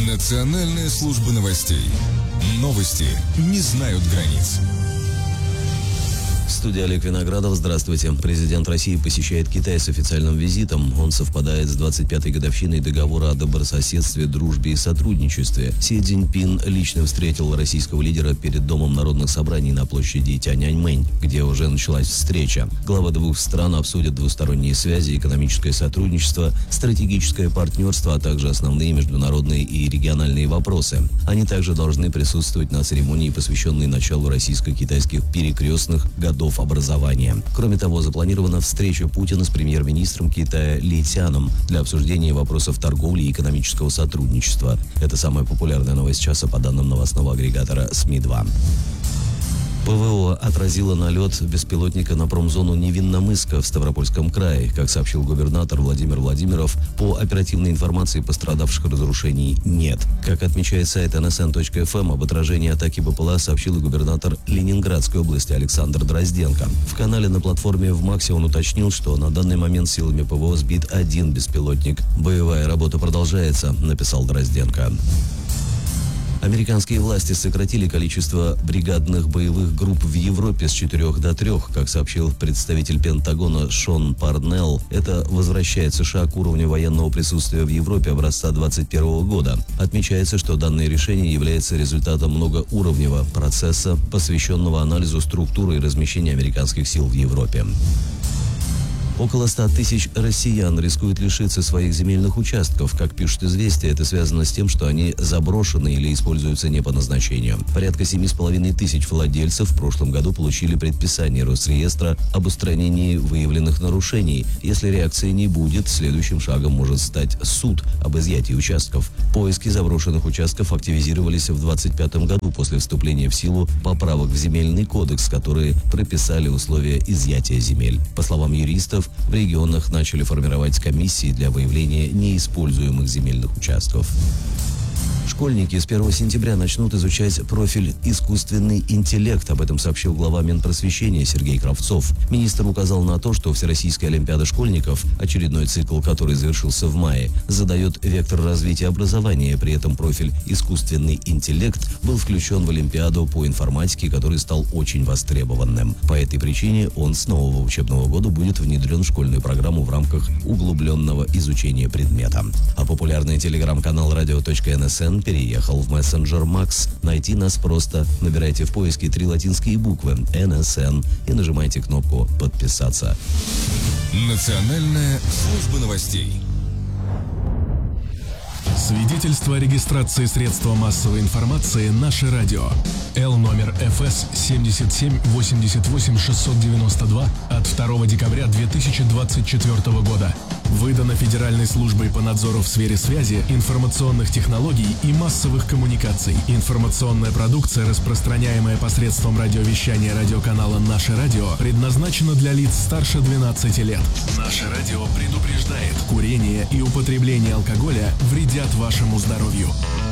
Национальная служба новостей. Новости не знают границ. Студия Олег Виноградов. Здравствуйте. Президент России посещает Китай с официальным визитом. Он совпадает с 25-й годовщиной договора о добрососедстве, дружбе и сотрудничестве. Си Цзиньпин лично встретил российского лидера перед Домом народных собраний на площади Тяньаньмэнь, где уже началась встреча. Главы двух стран обсудят двусторонние связи, экономическое сотрудничество, стратегическое партнерство, а также основные международные и региональные вопросы. Они также должны присутствовать на церемонии, посвященной началу российско-китайских перекрестных годов образования. Кроме того, запланирована встреча Путина с премьер-министром Китая Ли Цяном для обсуждения вопросов торговли и экономического сотрудничества. Это самая популярная новость часа по данным новостного агрегатора СМИ-2. ПВО отразило налет беспилотника на промзону Невинномысска в Ставропольском крае. Как сообщил губернатор Владимир Владимиров, по оперативной информации пострадавших разрушений нет. Как отмечает сайт nsn.fm, об отражении атаки БПЛА сообщил и губернатор Ленинградской области Александр Дрозденко. В канале на платформе в МАКСе он уточнил, что на данный момент силами ПВО сбит один беспилотник. Боевая работа продолжается, написал Дрозденко. Американские власти сократили количество бригадных боевых групп в Европе с 4 до 3. Как сообщил представитель Пентагона Шон Парнелл, это возвращает США к уровню военного присутствия в Европе образца 2021 года. Отмечается, что данное решение является результатом многоуровневого процесса, посвященного анализу структуры и размещения американских сил в Европе. Около 100 тысяч россиян рискуют лишиться своих земельных участков. Как пишут «Известия», это связано с тем, что они заброшены или используются не по назначению. Порядка 7,5 тысяч владельцев в прошлом году получили предписание Росреестра об устранении выявленных нарушений. Если реакции не будет, следующим шагом может стать суд об изъятии участков. Поиски заброшенных участков активизировались в 2025 году после вступления в силу поправок в Земельный кодекс, которые прописали условия изъятия земель. По словам юристов, в регионах начали формировать комиссии для выявления неиспользуемых земельных участков. Школьники с 1 сентября начнут изучать профиль «Искусственный интеллект». Об этом сообщил глава Минпросвещения Сергей Кравцов. Министр указал на то, что Всероссийская олимпиада школьников, очередной цикл который завершился в мае, задает вектор развития образования. При этом профиль «Искусственный интеллект» был включен в олимпиаду по информатике, который стал очень востребованным. По этой причине он с нового учебного года будет внедрен в школьную программу в рамках углубленного изучения предмета. А популярный телеграм-канал radio.nsn переехал в мессенджер Макс. Найти нас просто набирайте в поиске 3 латинские буквы НСН и нажимайте кнопку «Подписаться». Национальная служба новостей. Свидетельство о регистрации средства массовой информации «Наше радио». Л номер ФС 7788692 от 2 декабря 2024 года. Выдано Федеральной службой по надзору в сфере связи, информационных технологий и массовых коммуникаций. Информационная продукция, распространяемая посредством радиовещания радиоканала «Наше радио», предназначена для лиц старше 12 лет. «Наше радио» предупреждает: курение и употребление алкоголя вредят вашему здоровью.